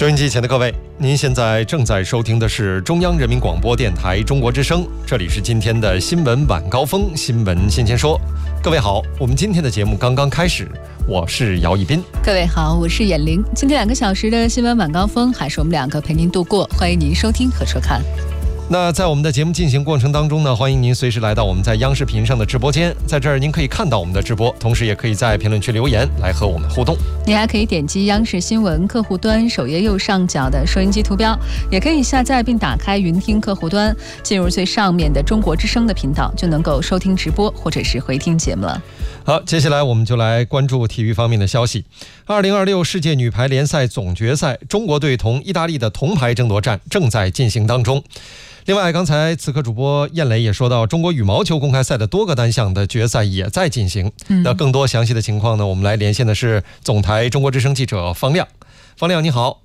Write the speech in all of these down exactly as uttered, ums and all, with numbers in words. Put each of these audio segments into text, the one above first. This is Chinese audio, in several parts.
收音机前的各位，您现在正在收听的是中央人民广播电台中国之声，这里是今天的新闻晚高峰，新闻先先说。各位好，我们今天的节目刚刚开始，我是姚一斌。 各位好，我是眼玲。今天两个小时的新闻晚高峰，还是我们两个陪您度过，欢迎您收听和收看。 那在我们的节目进行过程当中呢，欢迎您随时来到我们在央视频上的直播间，在这儿您可以看到我们的直播，同时也可以在评论区留言来和我们互动。 你还可以点击央视新闻客户端首页右上角的收音机图标，也可以下载并打开云听客户端，进入最上面的中国之声的频道，就能够收听直播或者是回听节目了。 好，接下来我们就来关注体育方面的消息。二零二六世界女排联赛总决赛，中国队同意大利的铜牌争夺战正在进行当中。另外，刚才此刻主播燕磊也说到，中国羽毛球公开赛的多个单项的决赛也在进行。嗯、那更多详细的情况呢，我们来连线的是总台中国之声记者方亮。方亮，你好。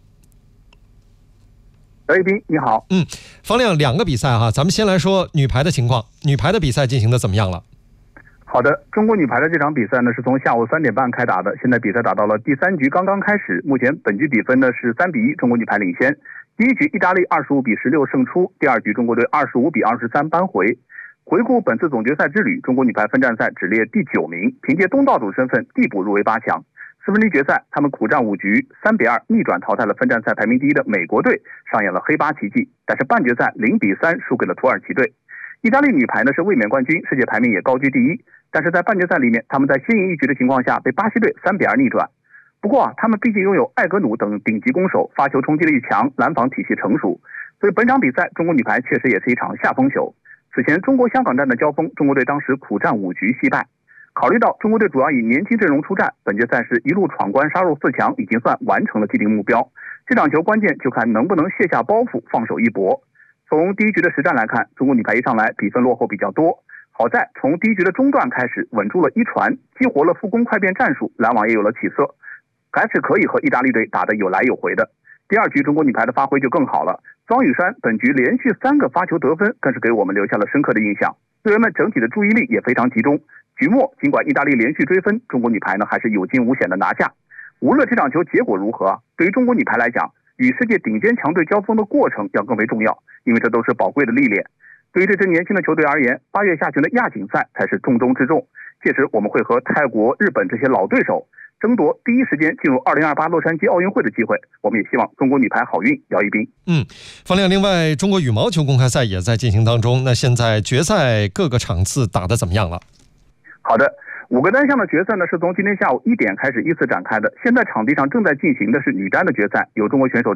姚一斌，你好。 嗯，方亮，两个比赛哈，咱们先来说女排的情况。女排的比赛进行的怎么样了？ 好的，中国女排的这场比赛呢是从下午三点半开打的，现在比赛打到了第三局刚刚开始，目前本局比分呢是三比一，中国女排领先。第一局意大利二十五比十六胜出，第二局中国队二十五比二十三扳回。回顾本次总决赛之旅，中国女排分站赛只列第九名，凭借东道主身份递补入围八强。四分之一决赛，他们苦战五局，三比二逆转淘汰了分站赛排名第一的美国队，上演了黑八奇迹。但是半决赛零比三输给了土耳其队。意大利女排呢是卫冕冠军，世界排名也高居第一，但是在半决赛里面，他们在先赢一局的情况下被巴西队三比二逆转。不过啊，他们毕竟拥有艾格努等顶级攻手，发球冲击力强，拦防体系成熟，所以本场比赛中国女排确实也是一场下风球。此前中国香港站的交锋，中国队当时苦战五局惜败。考虑到中国队主要以年轻阵容出战，本决赛是一路闯关杀入四强，已经算完成了既定目标。这场球关键就看能不能卸下包袱，放手一搏。从第一局的实战来看，中国女排一上来比分落后比较多，好在从第一局的中段开始稳住了一传，激活了复攻快变战术，拦网也有了起色，还是可以和意大利队打得有来有回的。第二局中国女排的发挥就更好了，庄雨珊本局连续三个发球得分，更是给我们留下了深刻的印象，队员们整体的注意力也非常集中。局末尽管意大利连续追分，中国女排呢还是有惊无险的拿下。无论这场球结果如何，对于中国女排来讲，与世界顶尖强队交锋的过程要更为重要，因为这都是宝贵的历练。对于这支年轻的球队而言，八月下旬的亚锦赛才是重中之重，届时我们会和泰国、日本这些老对手争夺第一时间进入二零二八洛杉矶奥运会的机会。我们也希望中国女排好运。姚一斌。 嗯，方亮，另外中国羽毛球公开赛也在进行当中，那现在决赛各个场次打得怎么样了？ 好的，五个单项的决赛呢是从今天下午一点开始依次展开的，现在场地上正在进行的是女单的决赛，由中国选手